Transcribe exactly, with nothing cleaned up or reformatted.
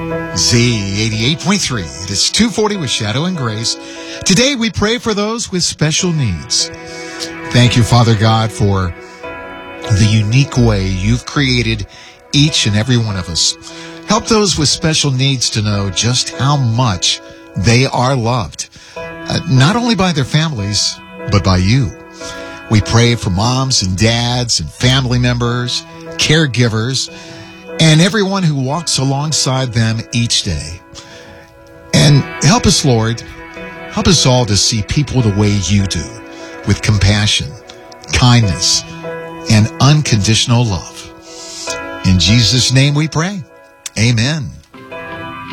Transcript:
Z eighty-eight point three. It is two forty with Shadow and Grace. Today we pray for those with special needs. Thank you, Father God, for the unique way you've created each and every one of us. Help those with special needs to know just how much they are loved, uh, not only by their families, but by you. We pray for moms and dads and family members, caregivers, and everyone who walks alongside them each day. And help us, Lord, help us all to see people the way you do, with compassion, kindness, and unconditional love. In Jesus' name we pray. Amen.